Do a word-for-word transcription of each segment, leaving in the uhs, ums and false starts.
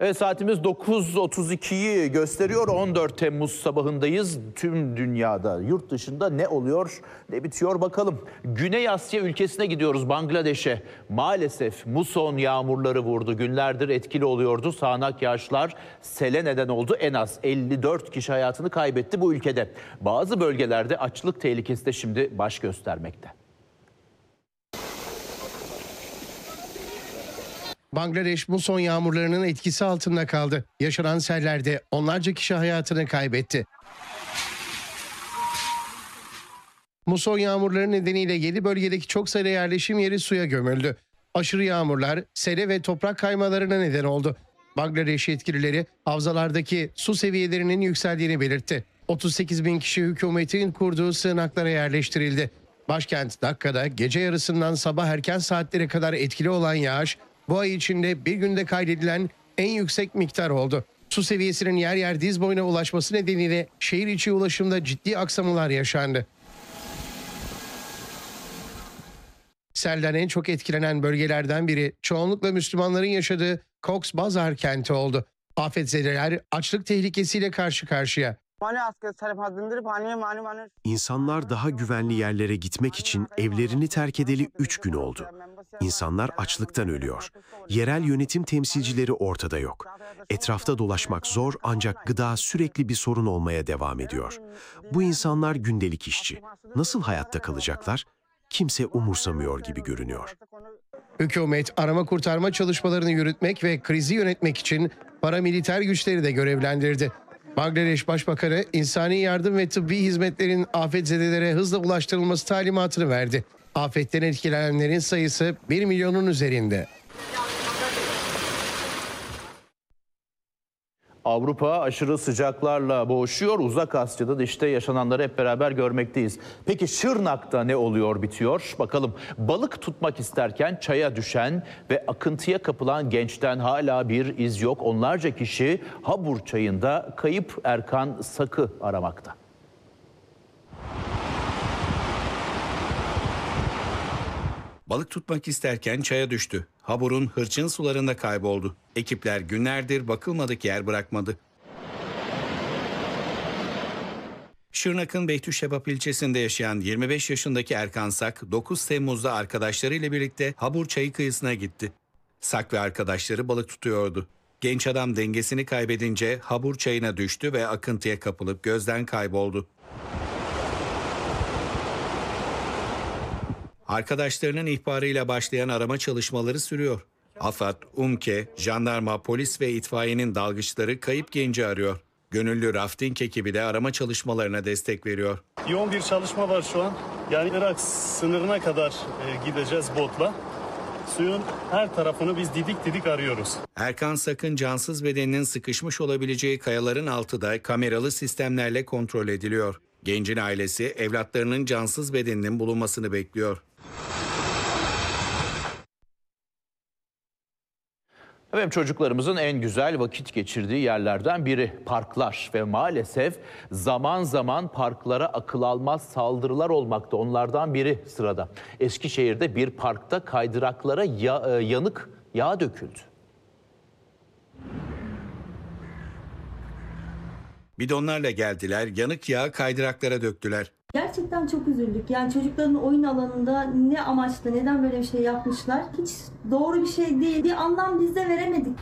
Evet, saatimiz dokuz otuz ikiyi gösteriyor. on dört Temmuz sabahındayız. Tüm dünyada, yurt dışında ne oluyor, ne bitiyor bakalım. Güney Asya ülkesine gidiyoruz, Bangladeş'e. Maalesef muson yağmurları vurdu. Günlerdir etkili oluyordu. Sağanak yağışlar sele neden oldu. En az elli dört kişi hayatını kaybetti bu ülkede. Bazı bölgelerde açlık tehlikesi de şimdi baş göstermekte. Bangladeş muson yağmurlarının etkisi altında kaldı. Yaşanan sellerde onlarca kişi hayatını kaybetti. Muson yağmurları nedeniyle yedi bölgedeki çok sayıda yerleşim yeri suya gömüldü. Aşırı yağmurlar sele ve toprak kaymalarına neden oldu. Bangladeş yetkilileri havzalardaki su seviyelerinin yükseldiğini belirtti. otuz sekiz bin kişi hükümetin kurduğu sığınaklara yerleştirildi. Başkent Dakka'da gece yarısından sabah erken saatlere kadar etkili olan yağış, bu ay içinde bir günde kaydedilen en yüksek miktar oldu. Su seviyesinin yer yer diz boyuna ulaşması nedeniyle şehir içi ulaşımda ciddi aksamalar yaşandı. Selden en çok etkilenen bölgelerden biri çoğunlukla Müslümanların yaşadığı Cox's Bazar kenti oldu. Afetzedeler açlık tehlikesiyle karşı karşıya. İnsanlar daha güvenli yerlere gitmek için evlerini terk edeli üç gün oldu. İnsanlar açlıktan ölüyor. Yerel yönetim temsilcileri ortada yok. Etrafta dolaşmak zor ancak gıda sürekli bir sorun olmaya devam ediyor. Bu insanlar gündelik işçi. Nasıl hayatta kalacaklar? Kimse umursamıyor gibi görünüyor. Hükümet arama kurtarma çalışmalarını yürütmek ve krizi yönetmek için paramiliter güçleri de görevlendirdi. Bangladeş Başbakanı insani yardım ve tıbbi hizmetlerin afetzedelere hızla ulaştırılması talimatını verdi. Afetten etkilenenlerin sayısı bir milyonun üzerinde. Avrupa aşırı sıcaklarla boğuşuyor. Uzak Asya'da da işte yaşananları hep beraber görmekteyiz. Peki Şırnak'ta ne oluyor, bitiyor? Bakalım, balık tutmak isterken çaya düşen ve akıntıya kapılan gençten hala bir iz yok. Onlarca kişi Habur çayında kayıp Erkan Sak'ı aramakta. Balık tutmak isterken çaya düştü. Habur'un hırçın sularında kayboldu. Ekipler günlerdir bakılmadık yer bırakmadı. Şırnak'ın Beytüşşebap ilçesinde yaşayan yirmi beş yaşındaki Erkan Sak, dokuz Temmuz'da arkadaşlarıyla birlikte Habur çayı kıyısına gitti. Sak ve arkadaşları balık tutuyordu. Genç adam dengesini kaybedince Habur çayına düştü ve akıntıya kapılıp gözden kayboldu. Arkadaşlarının ihbarıyla başlayan arama çalışmaları sürüyor. AFAD, UMKE, jandarma, polis ve itfaiyenin dalgıçları kayıp genci arıyor. Gönüllü rafting ekibi de arama çalışmalarına destek veriyor. Yoğun bir çalışma var şu an. Yani Irak sınırına kadar e, gideceğiz botla. Suyun her tarafını biz didik didik arıyoruz. Erkan Sak'ın cansız bedeninin sıkışmış olabileceği kayaların altı da kameralı sistemlerle kontrol ediliyor. Gencin ailesi evlatlarının cansız bedeninin bulunmasını bekliyor. Evet, çocuklarımızın en güzel vakit geçirdiği yerlerden biri parklar ve maalesef zaman zaman parklara akıl almaz saldırılar olmakta. Onlardan biri sırada. Eskişehir'de bir parkta kaydıraklara ya, e, yanık yağ döküldü. Bidonlarla geldiler, yanık yağı kaydıraklara döktüler. Gerçekten çok üzüldük. Yani çocukların oyun alanında ne amaçla, neden böyle bir şey yapmışlar? Hiç doğru bir şey değil. Bir anlam biz de veremedik.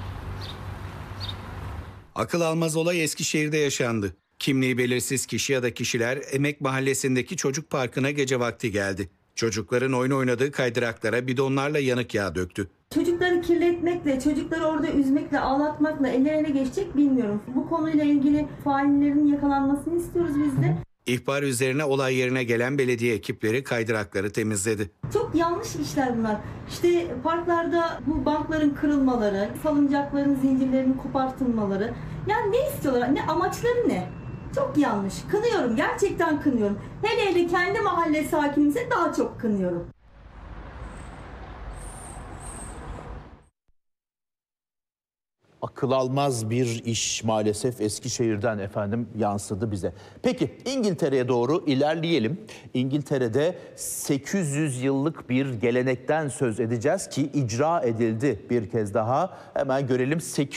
Akıl almaz olay Eskişehir'de yaşandı. Kimliği belirsiz kişi ya da kişiler Emek Mahallesi'ndeki çocuk parkına gece vakti geldi. Çocukların oyun oynadığı kaydıraklara bidonlarla yanık yağ döktü. Çocukları kirletmekle, çocukları orada üzmekle, ağlatmakla ellerine geçecek bilmiyorum. Bu konuyla ilgili faillerin yakalanmasını istiyoruz biz de. İhbar üzerine olay yerine gelen belediye ekipleri kaydırakları temizledi. Çok yanlış işler bunlar. İşte parklarda bu bankların kırılmaları, salıncakların zincirlerinin kopartılmaları. Yani ne istiyorlar, ne amaçları ne? Çok yanlış. Kınıyorum, gerçekten kınıyorum. Hele hele kendi mahalle sakinimize daha çok kınıyorum. Akıl almaz bir iş maalesef Eskişehir'den efendim yansıdı bize. Peki İngiltere'ye doğru ilerleyelim. İngiltere'de sekiz yüz yıllık bir gelenekten söz edeceğiz ki icra edildi bir kez daha. Hemen görelim. sekiz